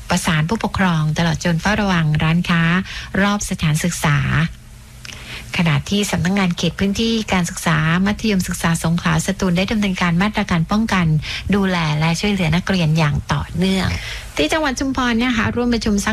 ประสานผู้ปกครองตลอดจนเฝ้าระวังร้านค้ารอบสถานศึกษาขณะที่สำนักงานเขตพื้นที่การศึกษามัธยมศึกษาสงขลาสตูลได้ดำเนินการมาตรการป้องกันดูแลและช่วยเหลือนักเรียนอย่างต่อเนื่องที่จังหวัดชุมพรร่วมประชุม